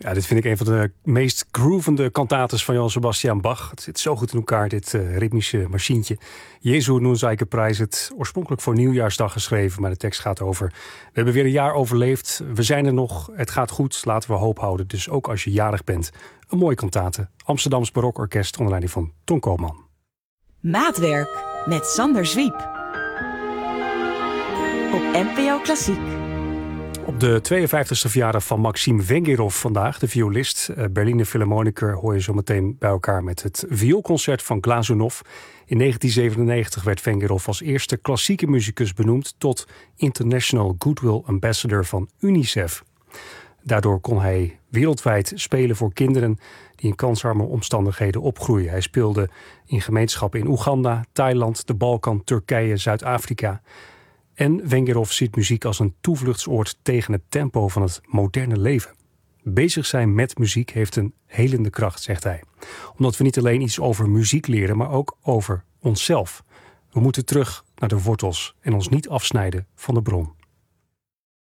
Ja, dit vind ik een van de meest groovende cantates van Johann Sebastian Bach. Het zit zo goed in elkaar, dit ritmische machientje. Jezu nun sei gepreist, oorspronkelijk voor Nieuwjaarsdag geschreven, maar de tekst gaat over: we hebben weer een jaar overleefd, we zijn er nog, het gaat goed, laten we hoop houden. Dus ook als je jarig bent, een mooie cantate. Amsterdams Barokorkest onder leiding van Ton Koopman. Maatwerk met Sander Zwiep. Op NPO Klassiek. Op de 52e verjaardag van Maxim Vengerov vandaag, de violist. Berliner Philharmoniker hoor je zo meteen bij elkaar met het vioolconcert van Glazunov. In 1997 werd Vengerov als eerste klassieke muzikus benoemd tot International Goodwill Ambassador van UNICEF. Daardoor kon hij wereldwijd spelen voor kinderen die in kansarme omstandigheden opgroeien. Hij speelde in gemeenschappen in Oeganda, Thailand, de Balkan, Turkije, Zuid-Afrika. En Vengerov ziet muziek als een toevluchtsoord tegen het tempo van het moderne leven. Bezig zijn met muziek heeft een helende kracht, zegt hij. Omdat we niet alleen iets over muziek leren, maar ook over onszelf. We moeten terug naar de wortels en ons niet afsnijden van de bron.